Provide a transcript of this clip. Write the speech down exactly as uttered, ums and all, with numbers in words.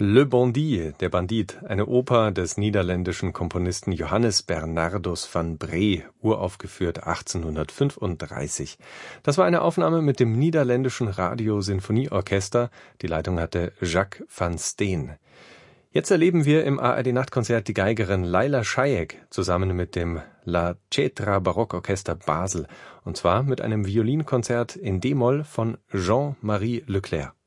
Le Bandit, der Bandit, eine Oper des niederländischen Komponisten Johannes Bernardus van Bree, uraufgeführt achtzehnhundertfünfunddreißig. Das war eine Aufnahme mit dem niederländischen Radio-Sinfonieorchester. Die Leitung hatte Jacques van Steen. Jetzt erleben wir im A R D-Nachtkonzert die Geigerin Laila Shayeek zusammen mit dem La Cetra Barockorchester Basel, und zwar mit einem Violinkonzert in D-Moll von Jean-Marie Leclerc.